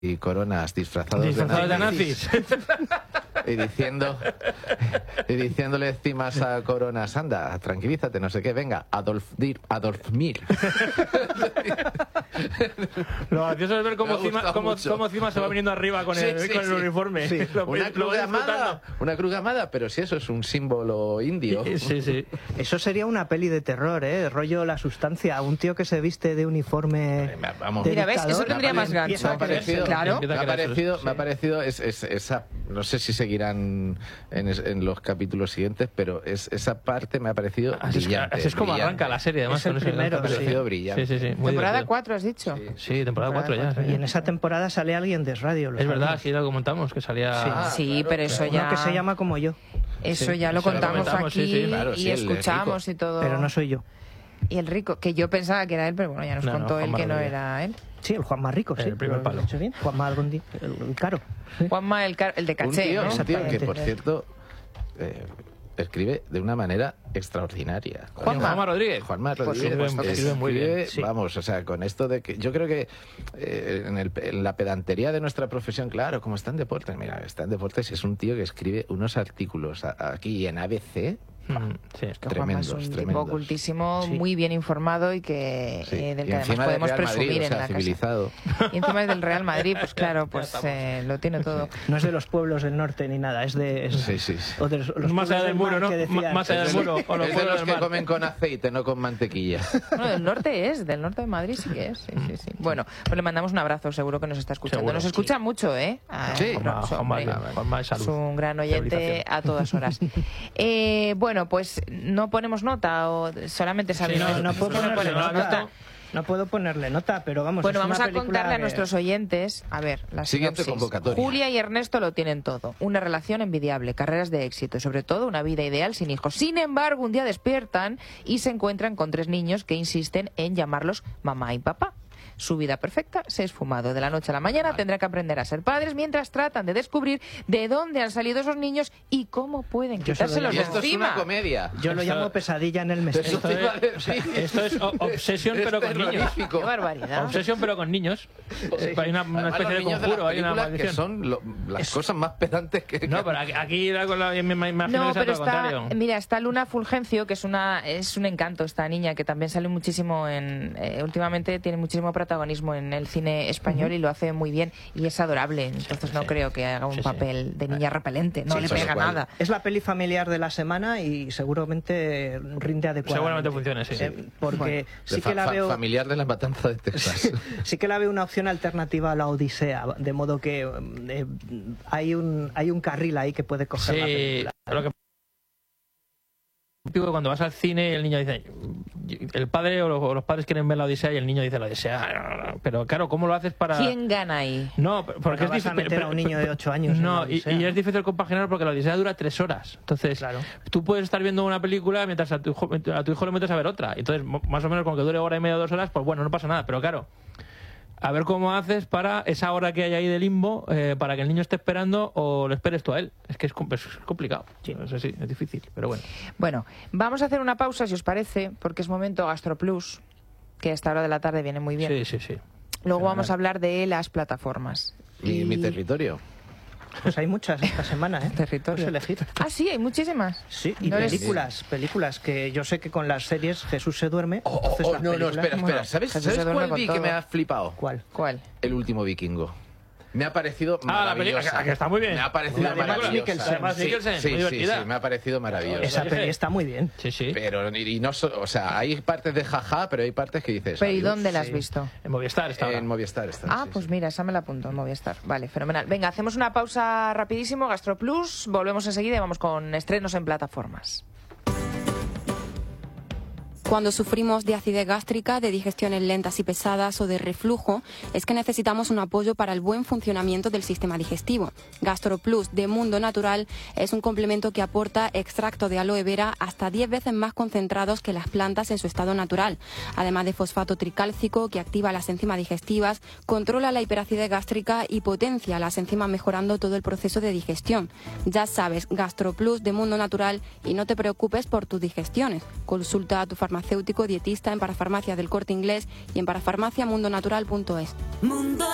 y coronas disfrazados de nazis. Y diciéndole encima a Coronas, anda, tranquilízate, no sé qué, venga, Adolf Mir. Lo gracioso es ver cómo Cima se va viniendo arriba con el uniforme. Sí. Una cruz gamada, pero si eso es un símbolo indio. Sí. Eso sería una peli de terror, rollo La Sustancia, un tío que se viste de uniforme. Vamos. Mira, ¿ves? Eso tendría más gancho. Me ha parecido esa, no sé si seguirán en los capítulos siguientes, pero esa parte me ha parecido brillante. Así es como arranca la serie, además. Es el primero, me ha parecido brillante. Sí. Temporada 4, has dicho. Sí, temporada 4 ya. Y en esa temporada sale alguien de Radio. Es verdad, sí lo comentamos, que salía... Sí, pero eso ya... Uno que se llama como yo. Eso ya lo contamos aquí y escuchamos y todo. Pero no soy yo. Y el rico, que yo pensaba que era él, pero bueno, ya nos contó él que no era él. Sí, el Juan más rico, sí. El primer palo. Juan más el caro. Juanma el de caché, un ¿no? tío que, por cierto, escribe de una manera extraordinaria. Juanma Rodríguez. Escribe muy bien. Sí. Vamos, o sea, con esto de que... Yo creo que en la pedantería de nuestra profesión, claro, como está en deportes, mira, está en deportes y es un tío que escribe unos artículos aquí en ABC... Juanma es un tipo ocultísimo, muy bien informado y que del que además podemos presumir Madrid, en la civilizado. Casa. Y encima es del Real Madrid, pues claro, pues lo tiene todo. No es de los pueblos del norte ni nada, es de... O de los más allá del muro, ¿no? Más allá del muro. O es de los que comen con aceite, no con mantequilla. Bueno, del norte de Madrid sí que es. Sí. Bueno, pues le mandamos un abrazo, seguro que nos está escuchando. Seguro, nos escucha mucho, ¿eh? Juanma es un gran oyente a todas horas. Bueno, pues no ponemos nota o solamente sabemos. No puedo ponerle nota. No puedo ponerle nota, pero vamos. Bueno, vamos a contarle a nuestros oyentes. A ver, la siguiente convocatoria. Julia y Ernesto lo tienen todo. Una relación envidiable, carreras de éxito y sobre todo una vida ideal sin hijos. Sin embargo, un día despiertan y se encuentran con 3 niños que insisten en llamarlos mamá y papá. Su vida perfecta se ha esfumado. De la noche a la mañana tendrán que aprender a ser padres mientras tratan de descubrir de dónde han salido esos niños y cómo pueden quitárselos de encima. Esto es una comedia. Yo lo llamo pesadilla en el mes. Esto es obsesión pero con niños. Qué barbaridad. Obsesión pero con niños. Hay una especie de conjuro, hay una maldición. Que son las cosas más pedantes que... No, pero aquí me imagino que sea todo lo contrario. Mira, está Luna Fulgencio, que es un encanto esta niña, que también sale muchísimo últimamente tiene muchísimo protagonismo en el cine español y lo hace muy bien y es adorable, entonces no creo que haga un papel de niña repelente, no le pega nada. Es la peli familiar de la semana y seguramente rinde adecuadamente. Seguramente funciona, porque sí que la veo... Familiar de la matanza de Texas. Sí que la veo una opción alternativa a la Odisea, de modo que hay un carril ahí que puede coger la película. Lo que cuando vas al cine el niño dice, el padre o los padres quieren ver la Odisea y el niño dice la Odisea, pero claro, ¿cómo lo haces para...? ¿Quién gana ahí? No, porque es difícil meter a un niño de 8 años. No, y es difícil compaginar porque la Odisea dura 3 horas. Entonces, tú puedes estar viendo una película mientras a tu hijo le metes a ver otra. Entonces, más o menos con que dure hora y media o 2 horas, pues bueno, no pasa nada. Pero claro, a ver cómo haces para esa hora que hay ahí de limbo, para que el niño esté esperando o lo esperes tú a él. Es que es complicado. Sí. No sé, sí, es difícil, pero bueno. Bueno, vamos a hacer una pausa, si os parece, porque es momento GastroPlus, que a esta hora de la tarde viene muy bien. Sí. Luego vamos a hablar de las plataformas. ¿Y mi territorio? Pues hay muchas esta semana, ¿eh? Territorio. Puedes elegir. Ah, sí, hay muchísimas. Sí, y películas que yo sé que con las series Jesús se duerme. Espera. ¿Sabes cuál vi que me ha flipado? ¿Cuál? El último vikingo. Me ha parecido maravillosa. La que está muy bien. Me ha parecido maravillosa. Sí, me ha parecido maravillosa. Esa peli está muy bien. Sí. Pero o sea, hay partes de jaja, pero hay partes que dices... ¿Pero y dónde la has visto? En Movistar está. En Movistar está. Ah, pues mira, esa me la apunto, en Movistar. Vale, fenomenal. Venga, hacemos una pausa rapidísimo, GastroPlus, volvemos enseguida y vamos con estrenos en plataformas. Cuando sufrimos de acidez gástrica, de digestiones lentas y pesadas o de reflujo, es que necesitamos un apoyo para el buen funcionamiento del sistema digestivo. GastroPlus de Mundo Natural es un complemento que aporta extracto de aloe vera hasta 10 veces más concentrados que las plantas en su estado natural, además de fosfato tricálcico que activa las enzimas digestivas, controla la hiperacidez gástrica y potencia las enzimas mejorando todo el proceso de digestión. Ya sabes, GastroPlus de Mundo Natural y no te preocupes por tus digestiones. Consulta a tu farmacéutico dietista en Parafarmacia del Corte Inglés y en parafarmaciamundonatural.es.